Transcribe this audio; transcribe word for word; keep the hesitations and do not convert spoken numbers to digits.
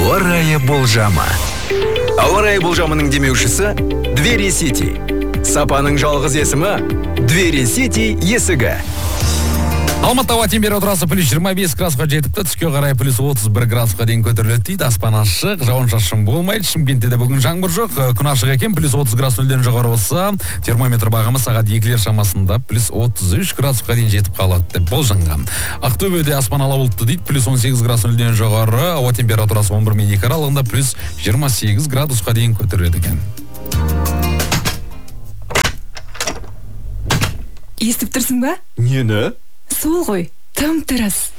Ауа райы болжамы. Ауа райы болжамының демеушісі Двери Сити. Сапаның жалғыз есімі Двери Сити есігі. Алматы ауа температурасы плюс жиырма бес градусқа жетіпті, түске қарай плюс отыз бір градусқа дейін көтеріледі дейді. Аспан ашық, жауын-шашын болмайды. Шымкентте де бүгін жаңбыр жоқ. Күн ашық екен, плюс отыз градус нөлден жоғары болса, термометр бағымы сағат екілер шамасында плюс отыз үш градусқа дейін жетіп қалады деп болжанған. Ақтөбеде аспан ала бұлтты дейді, плюс он сегіз градус нөлден жоғары, ауа температурасы он бір мен екі аралығында плюс жиырма сегіз градусқа дейін көтеріледі екен. Естіп тұрсың ба? Нені? Сол ғой, тым тырыс.